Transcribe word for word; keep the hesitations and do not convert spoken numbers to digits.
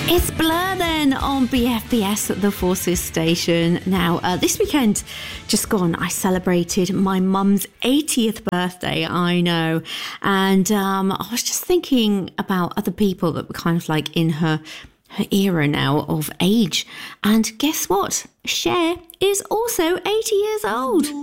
It's Blur then on B F B S, the Forces station. Now, uh, this weekend just gone, I celebrated my mum's eightieth birthday, I know. And um, I was just thinking about other people that were kind of like in her, her era now of age. And guess what? Cher is also eighty years old.